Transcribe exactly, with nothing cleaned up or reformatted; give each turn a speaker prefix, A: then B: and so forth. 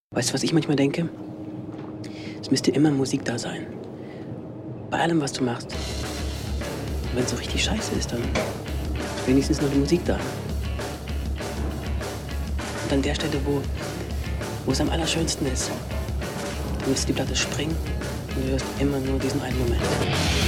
A: Weißt du, was ich manchmal denke? Es müsste immer Musik da sein. Bei allem, was du machst. Und wenn es so richtig scheiße ist, dann ist wenigstens noch die Musik da. Und an der Stelle, wo, wo es am allerschönsten ist, dann lässt die Platte springen und du hörst immer nur diesen einen Moment.